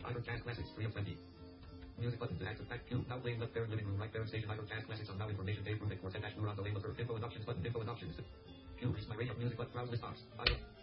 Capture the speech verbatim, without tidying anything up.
Idle Jazz Classics, three of twenty. Music button to active pack. Q. Now playing left parent living room, right parent station. Idle Jazz Classics on now information. Dave Rubik. Quartet dash neuron delay. Info and options button. Info and options. Q. Reach my radio music button. Browse list box. Idle.